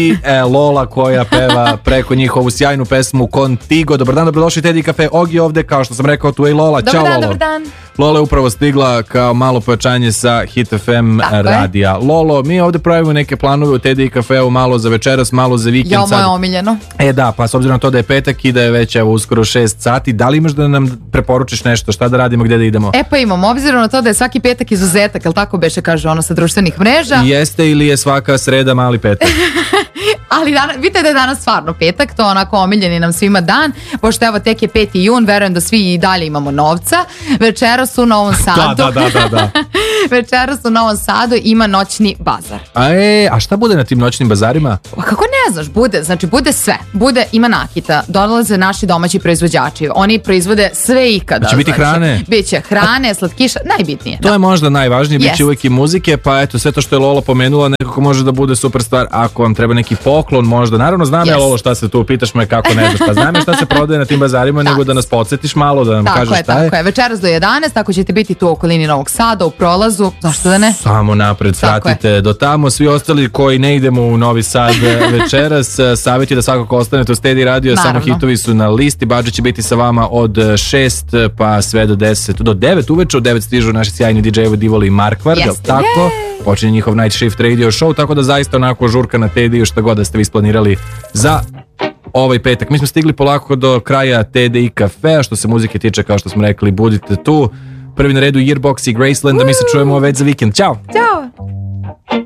i Lola koja peva preko njihovu sjajnu pesmu Contigo. Dobar dan, dobrodošli Teddy Cafe. Ogi ovde, kao što sam rekao, tu je i Lola. Ćao Lolo. Dobar dan. Lola je upravo stigla kao malo pojačanje sa Hit FM radija. Lolo, mi ovde pravimo neke planove u Teddy Cafeu, malo za večeras, malo za vikend. Ja, moje omiljeno. Da, pa s obzirom na to da je petak i da je već uskoro 6 sati, da li imaš da nam preporučiš nešto, šta da radimo, gde da idemo? Pa imamo, obzirom na to da je svaki petak izuzetak, jel tako beše kaže ono sa društvenih mreža? Jeste ili je svaka sreda mali petak? Ali vidite da je danas stvarno petak, to onako omiljeni nam svima dan, pošto evo tek je 5. jun, verujem da svi i dalje imamo novca. Večeras u Novom Sadu. Da. Večeras u Novom Sadu ima noćni bazar. A šta bude na tim noćnim bazarima? Kako ne znaš, bude sve. Ima nakita, dolaze naši domaći proizvođači, oni proizvode sve ikada. Će biti hrane? Biće hrane, slatkiša, najbitnije. To je možda najvažnije, bit će uvijek i muzike, pa eto, sve to što je Lola pomenula nekako može da bude super stvar ako vam treba neki poklon možda. Naravno, znam ja Lolo šta se tu, pitaš me kako ne znaš, pa znam ja šta se prodaje na tim bazarima, nego da nas podsjetiš malo, da nam kažeš šta je. Tako je, večeras do 11, tako ćete biti tu u okolini Novog Sada, u prolazu, zašto da ne? Samo napred, svratite do tamo, svi ostali koji ne idemo u Novi Sad večeras, savjet je da svakako ostanete u Steady Radio, samo hitovi su na listi, budžet će biti sa vama od 6 pa sve do 10, do 9 uveče, od 9 stižu naši sjajni DJ-evi Divoli i Markvard, tako? Počinje njihov Night Shift Radio show, tako da zaista onako žurka na Teddy, šta god da ste vi isplanirali za ovaj petak. Mi smo stigli polako do kraja Teddy Cafea, što se muzike tiče, kao što smo rekli, budite tu. Prvi na redu Yearbox i Graceland, da mi se čujemo već za vikend. Ćao! Ćao!